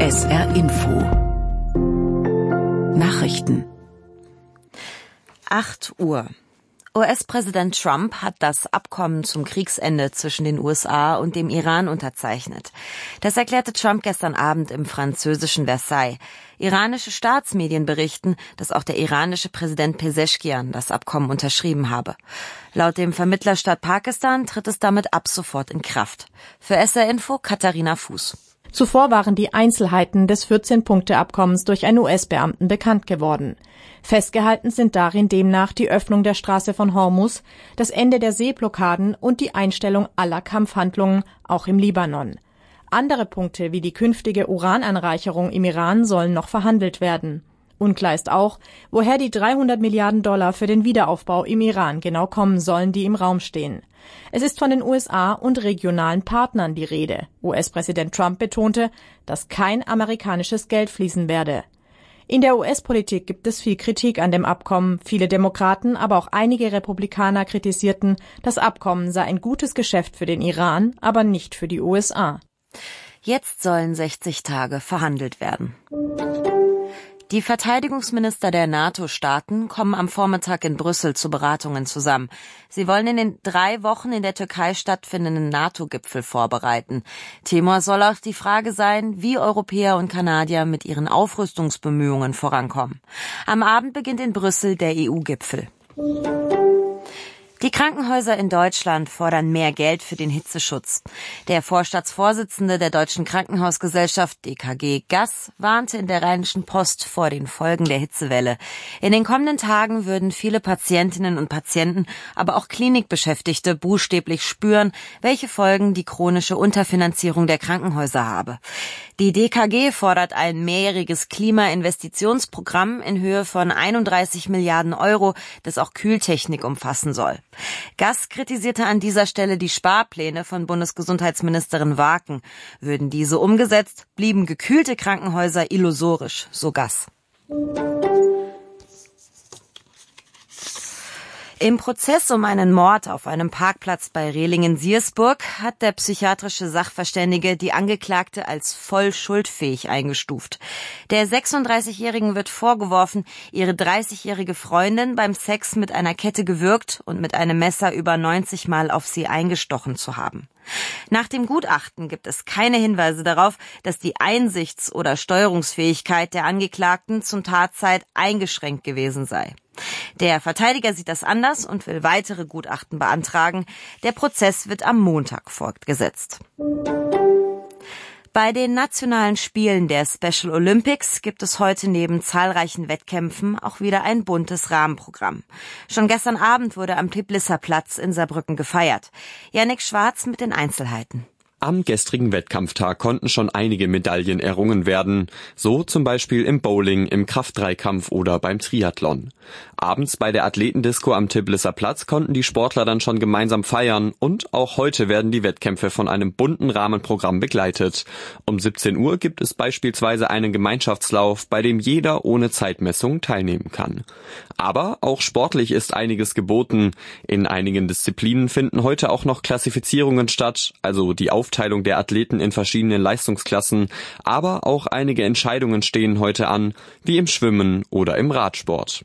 SR Info Nachrichten 8 Uhr. US-Präsident Trump hat das Abkommen zum Kriegsende zwischen den USA und dem Iran unterzeichnet. Das erklärte Trump gestern Abend im französischen Versailles. Iranische Staatsmedien berichten, dass auch der iranische Präsident Pezeshkian das Abkommen unterschrieben habe. Laut dem Vermittlerstaat Pakistan tritt es damit ab sofort in Kraft. Für SR Info Katharina Fuß. Zuvor waren die Einzelheiten des 14-Punkte-Abkommens durch einen US-Beamten bekannt geworden. Festgehalten sind darin demnach die Öffnung der Straße von Hormuz, das Ende der Seeblockaden und die Einstellung aller Kampfhandlungen, auch im Libanon. Andere Punkte wie die künftige Urananreicherung im Iran sollen noch verhandelt werden. Unklar ist auch, woher die $300 Milliarden für den Wiederaufbau im Iran genau kommen sollen, die im Raum stehen. Es ist von den USA und regionalen Partnern die Rede. US-Präsident Trump betonte, dass kein amerikanisches Geld fließen werde. In der US-Politik gibt es viel Kritik an dem Abkommen. Viele Demokraten, aber auch einige Republikaner kritisierten, das Abkommen sei ein gutes Geschäft für den Iran, aber nicht für die USA. Jetzt sollen 60 Tage verhandelt werden. Die Verteidigungsminister der NATO-Staaten kommen am Vormittag in Brüssel zu Beratungen zusammen. Sie wollen in den 3 Wochen in der Türkei stattfindenden NATO-Gipfel vorbereiten. Thema soll auch die Frage sein, wie Europäer und Kanadier mit ihren Aufrüstungsbemühungen vorankommen. Am Abend beginnt in Brüssel der EU-Gipfel. Die Krankenhäuser in Deutschland fordern mehr Geld für den Hitzeschutz. Der Vorstandsvorsitzende der Deutschen Krankenhausgesellschaft DKG Gass warnte in der Rheinischen Post vor den Folgen der Hitzewelle. In den kommenden Tagen würden viele Patientinnen und Patienten, aber auch Klinikbeschäftigte buchstäblich spüren, welche Folgen die chronische Unterfinanzierung der Krankenhäuser habe. Die DKG fordert ein mehrjähriges Klimainvestitionsprogramm in Höhe von 31 Milliarden €, das auch Kühltechnik umfassen soll. Gass kritisierte an dieser Stelle die Sparpläne von Bundesgesundheitsministerin Waken. Würden diese umgesetzt, blieben gekühlte Krankenhäuser illusorisch, so Gass. Im Prozess um einen Mord auf einem Parkplatz bei Rehlingen-Siersburg hat der psychiatrische Sachverständige die Angeklagte als voll schuldfähig eingestuft. Der 36-Jährigen wird vorgeworfen, ihre 30-jährige Freundin beim Sex mit einer Kette gewürgt und mit einem Messer über 90 Mal auf sie eingestochen zu haben. Nach dem Gutachten gibt es keine Hinweise darauf, dass die Einsichts- oder Steuerungsfähigkeit der Angeklagten zum Tatzeit eingeschränkt gewesen sei. Der Verteidiger sieht das anders und will weitere Gutachten beantragen. Der Prozess wird am Montag fortgesetzt. Bei den nationalen Spielen der Special Olympics gibt es heute neben zahlreichen Wettkämpfen auch wieder ein buntes Rahmenprogramm. Schon gestern Abend wurde am Teplitzer-Platz in Saarbrücken gefeiert. Jannik Schwarz mit den Einzelheiten. Am gestrigen Wettkampftag konnten schon einige Medaillen errungen werden, so zum Beispiel im Bowling, im Kraftdreikampf oder beim Triathlon. Abends bei der Athletendisco am Teplitzer Platz konnten die Sportler dann schon gemeinsam feiern und auch heute werden die Wettkämpfe von einem bunten Rahmenprogramm begleitet. Um 17 Uhr gibt es beispielsweise einen Gemeinschaftslauf, bei dem jeder ohne Zeitmessung teilnehmen kann. Aber auch sportlich ist einiges geboten. In einigen Disziplinen finden heute auch noch Klassifizierungen statt, also die Aufteilung der Athleten in verschiedenen Leistungsklassen, aber auch einige Entscheidungen stehen heute an, wie im Schwimmen oder im Radsport.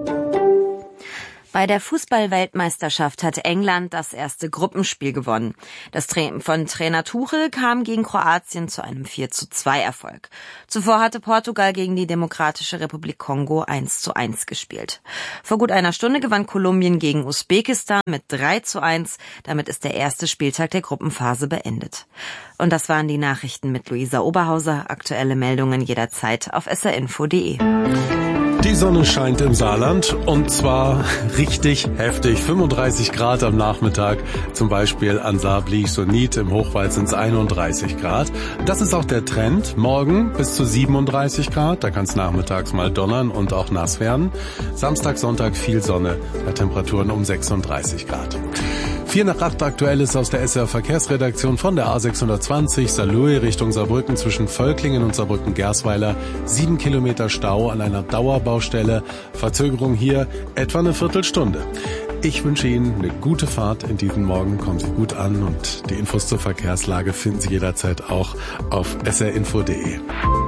Bei der Fußball-Weltmeisterschaft hat England das erste Gruppenspiel gewonnen. Das von Trainer Tuchel kam gegen Kroatien zu einem 4:2 Erfolg. Zuvor hatte Portugal gegen die Demokratische Republik Kongo 1:1 gespielt. Vor gut einer Stunde gewann Kolumbien gegen Usbekistan mit 3:1. Damit ist der erste Spieltag der Gruppenphase beendet. Und das waren die Nachrichten mit Luisa Oberhauser. Aktuelle Meldungen jederzeit auf srinfo.de. Die Sonne scheint im Saarland und zwar richtig heftig. 35 Grad am Nachmittag, zum Beispiel an Saarbrücken-Nied, im Hochwald sind es 31 Grad. Das ist auch der Trend. Morgen bis zu 37 Grad, da kann es nachmittags mal donnern und auch nass werden. Samstag, Sonntag viel Sonne, bei Temperaturen um 36 Grad. 7:45 aktuell ist aus der SR Verkehrsredaktion von der A620 Saarlouis Richtung Saarbrücken zwischen Völklingen und Saarbrücken-Gersweiler 7 Kilometer Stau an einer Dauerbaustelle. Verzögerung hier etwa eine Viertelstunde. Ich wünsche Ihnen eine gute Fahrt in diesen Morgen. Kommen Sie gut an und die Infos zur Verkehrslage finden Sie jederzeit auch auf srinfo.de.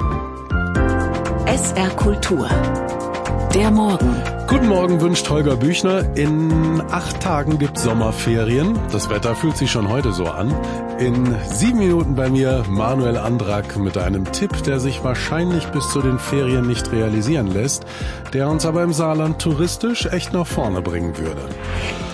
SR Kultur. Der Morgen. Guten Morgen wünscht Holger Büchner. In 8 Tagen gibt's Sommerferien. Das Wetter fühlt sich schon heute so an. In 7 Minuten bei mir Manuel Andrak mit einem Tipp, der sich wahrscheinlich bis zu den Ferien nicht realisieren lässt, der uns aber im Saarland touristisch echt nach vorne bringen würde.